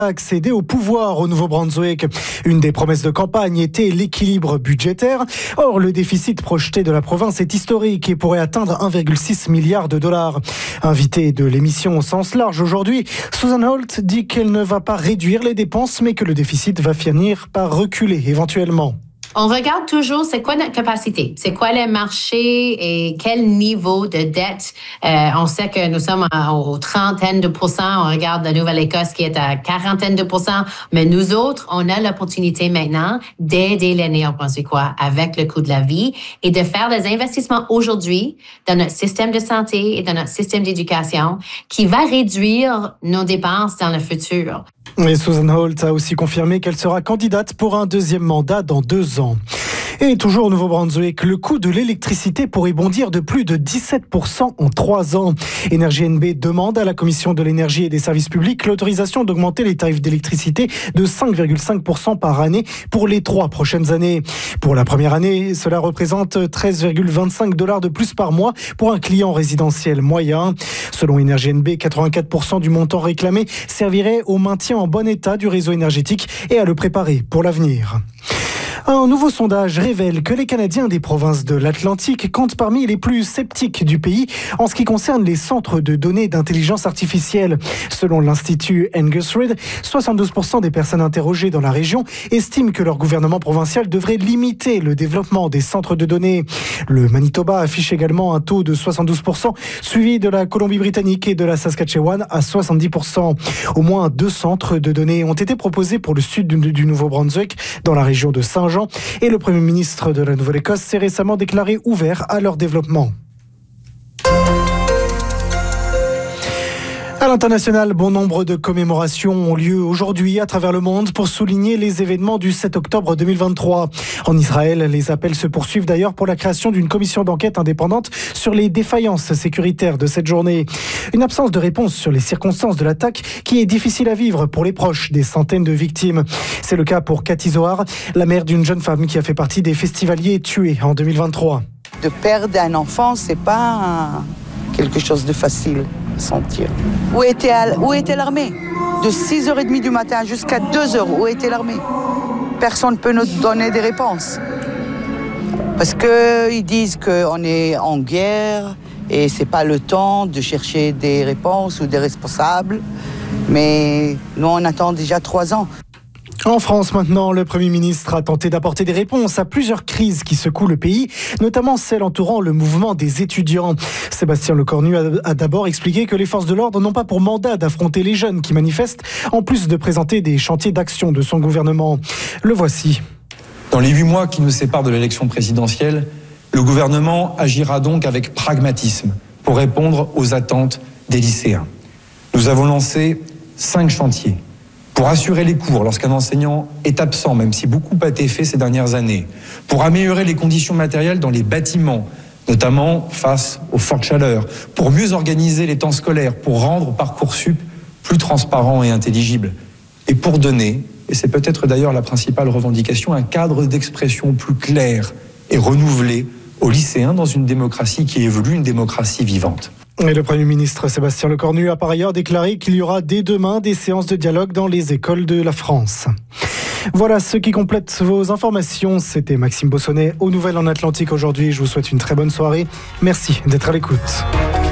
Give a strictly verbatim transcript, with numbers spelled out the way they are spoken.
accéder au pouvoir au Nouveau-Brunswick. Une des promesses de campagne était l'équilibre budgétaire. Or, le déficit projeté de la province est historique et pourrait atteindre un virgule six milliard de dollars. Invitée de l'émission au sens large aujourd'hui, Susan Holt dit qu'elle ne va pas réduire les dépenses, mais que le déficit va finir par reculer éventuellement. On regarde toujours c'est quoi notre capacité, c'est quoi les marchés et quel niveau de dette. Euh, on sait que nous sommes aux trentaine de pourcents. On regarde la Nouvelle-Écosse qui est à quarantaine de pourcents. Mais nous autres, on a l'opportunité maintenant d'aider les Néo-Brunswickois avec le coût de la vie et de faire des investissements aujourd'hui dans notre système de santé et dans notre système d'éducation qui va réduire nos dépenses dans le futur. Et Susan Holt a aussi confirmé qu'elle sera candidate pour un deuxième mandat dans deux ans. Et toujours au Nouveau-Brunswick, le coût de l'électricité pourrait bondir de plus de dix-sept pour cent en trois ans. Énergie N B demande à la Commission de l'énergie et des services publics l'autorisation d'augmenter les tarifs d'électricité de cinq virgule cinq pour cent par année pour les trois prochaines années. Pour la première année, cela représente treize virgule vingt-cinq dollars de plus par mois pour un client résidentiel moyen. Selon Énergie N B, quatre-vingt-quatre pour cent du montant réclamé servirait au maintien en bon état du réseau énergétique et à le préparer pour l'avenir. Un nouveau sondage révèle que les Canadiens des provinces de l'Atlantique comptent parmi les plus sceptiques du pays en ce qui concerne les centres de données d'intelligence artificielle. Selon l'Institut Angus Reid, soixante-douze pour cent des personnes interrogées dans la région estiment que leur gouvernement provincial devrait limiter le développement des centres de données. Le Manitoba affiche également un taux de soixante-douze pour cent, suivi de la Colombie-Britannique et de la Saskatchewan à soixante-dix pour cent. Au moins deux centres de données ont été proposés pour le sud du Nouveau-Brunswick, dans la région de Saint-Jean. Et le Premier ministre de la Nouvelle-Écosse s'est récemment déclaré ouvert à leur développement. À l'international, bon nombre de commémorations ont lieu aujourd'hui à travers le monde pour souligner les événements du sept octobre deux mille vingt-trois. En Israël, les appels se poursuivent d'ailleurs pour la création d'une commission d'enquête indépendante sur les défaillances sécuritaires de cette journée. Une absence de réponse sur les circonstances de l'attaque qui est difficile à vivre pour les proches des centaines de victimes. C'est le cas pour Cathy Zohar, la mère d'une jeune femme qui a fait partie des festivaliers tués en deux mille vingt-trois. De perdre un enfant, c'est pas quelque chose de facile à sentir. Où était, où était l'armée? De six heures trente du matin jusqu'à deux heures, où était l'armée? Personne ne peut nous donner des réponses. Parce qu'ils disent qu'on est en guerre et ce n'est pas le temps de chercher des réponses ou des responsables. Mais nous, on attend déjà trois ans. En France maintenant, le Premier ministre a tenté d'apporter des réponses à plusieurs crises qui secouent le pays, notamment celle entourant le mouvement des étudiants. Sébastien Lecornu a, a d'abord expliqué que les forces de l'ordre n'ont pas pour mandat d'affronter les jeunes qui manifestent, en plus de présenter des chantiers d'action de son gouvernement. Le voici. Dans les huit mois qui nous séparent de l'élection présidentielle, le gouvernement agira donc avec pragmatisme pour répondre aux attentes des lycéens. Nous avons lancé cinq chantiers. Pour assurer les cours lorsqu'un enseignant est absent, même si beaucoup a été fait ces dernières années. Pour améliorer les conditions matérielles dans les bâtiments, notamment face aux fortes chaleurs. Pour mieux organiser les temps scolaires, pour rendre Parcoursup plus transparent et intelligible. Et pour donner, et c'est peut-être d'ailleurs la principale revendication, un cadre d'expression plus clair et renouvelé aux lycéens dans une démocratie qui évolue, une démocratie vivante. Et le Premier ministre Sébastien Lecornu a par ailleurs déclaré qu'il y aura dès demain des séances de dialogue dans les écoles de la France. Voilà ce qui complète vos informations. C'était Maxime Bossonnet aux Nouvelles en Atlantique aujourd'hui. Je vous souhaite une très bonne soirée. Merci d'être à l'écoute.